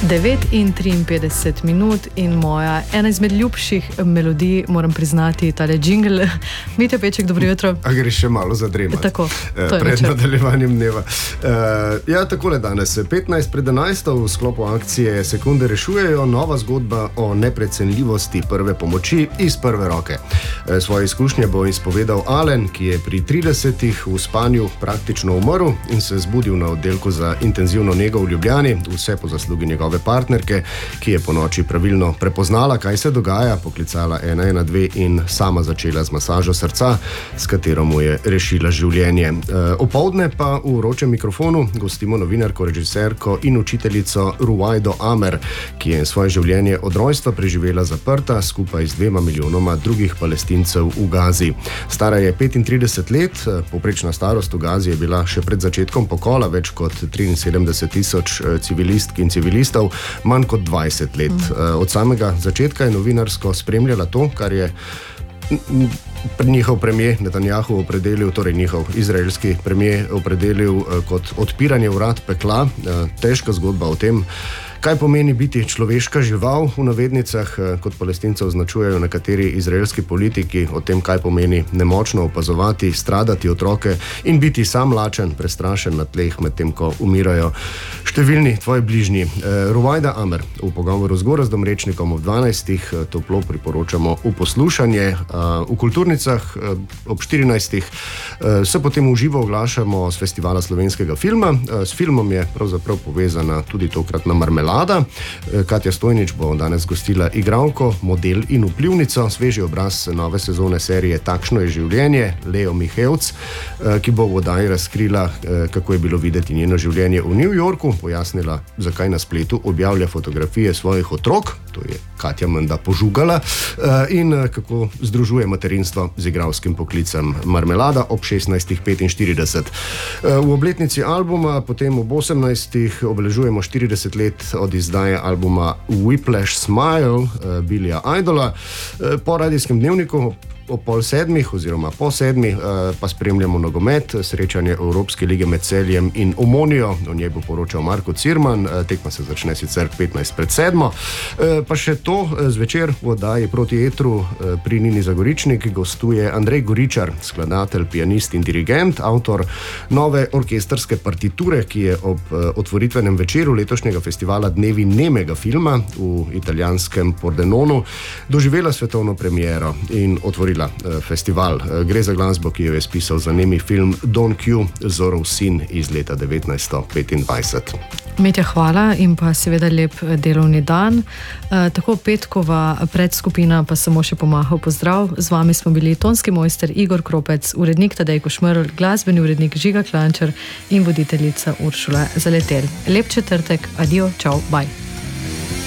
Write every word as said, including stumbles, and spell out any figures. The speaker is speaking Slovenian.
devet in triinpetdeset minut in moja ena izmed ljubših melodij, moram priznati, tale džingl. Mitja Peček, dobro jutro. A greš še malo zadremat. Tako, to je pred večer. nadaljevanjem dneva. Uh, ja, takole danes. petnajst pred enajsto v sklopu akcije Sekunde rešujejo, nova zgodba o neprecenljivosti prve pomoči iz prve roke. Uh, svoje izkušnje bo izpovedal Alen, ki je pri tridesetih v spanju praktično umrl in se zbudil na oddelku za intenzivno nego v Ljubljani, vse po zaslugi njegove partnerke, ki je po noči pravilno prepoznala, kaj se dogaja, poklicala ena ena dve in sama začela z masažo srca, s katero mu je rešila življenje. E, opoldne pa v vročem mikrofonu gostimo novinarko, režiserko in učiteljico Ruwaido Amer, ki je svoje življenje od rojstva preživela zaprta skupaj z dvema milijonoma drugih Palestincev v Gazi. Stara je petintrideset let, povprečna starost v Gazi je bila še pred začetkom pokola več kot triinsedemdeset tisoč civilistk in civilistov, manj kot dvajset let. Mm. Od samega začetka je novinarsko spremljala to, kar je njihov premijer Netanjahu opredelil, torej njihov izraelski premijer opredelil kot odpiranje vrat pekla. Težka zgodba o tem, kaj pomeni biti človeška žival, v navednicah, kot Palestincev označujejo nekateri izraelski politiki, o tem, kaj pomeni nemočno opazovati, stradati otroke in biti sam lačen, prestrašen na tleh, medtem ko umirajo številni tvoji bližnji. Ruwaida Amer v pogovoru z Gorazdom Rečnikom ob dvanajstih toplo priporočamo v poslušanje. V Kulturnicah ob štirinajstih se potem v živo oglašamo z festivala slovenskega filma. S filmom je pravzaprav povezana tudi tokratna Marmelada. Katja Stojnič bo danes gostila igralko, model in vplivnico, sveži obraz nove sezone serije Takšno je življenje, Leo Mihevc, ki bo v oddaji razkrila, kako je bilo videti njeno življenje v New Yorku, pojasnila, zakaj na spletu objavlja fotografije svojih otrok, to je Katja menda požugala, in kako združuje materinstvo z igralskim poklicem. Marmelada ob šestnajstih petinštirideset. V obletnici albuma, potem ob osemnajstih obeležujemo štirideset let od izdaje albuma Whiplash Smile Billya Idola. Po radijskem dnevniku o pol sedmih oziroma po sedmih pa spremljamo nogomet, srečanje Evropske lige med Celjem in Omonijo. O njej bo poročal Marko Cirman, tekma se začne sicer petnajst pred sedmo. Pa še to, zvečer v oddaji Proti etru pri Nini Zagoričnik gostuje Andrej Goričar, skladatelj, pianist in dirigent, avtor nove orkestrske partiture, ki je ob otvoritvenem večeru letošnjega festivala Dnevi nemega filma v italijanskem Pordenonu doživela svetovno premiero in otvorila festival. Gre za glasbo, ki jo je spisal za nemi film Don Q, Zorov sin iz leta devetnajststo petindvajset. Mitja, hvala in pa seveda lep delovni dan. E, tako petkova predskupina pa samo še pomahal pozdrav. Z vami smo bili tonski mojster Igor Kropec, urednik Tadej Košmerl, glasbeni urednik Žiga Klančar in voditeljica Uršula Zaletel. Lep četrtek, adijo, čau, bye.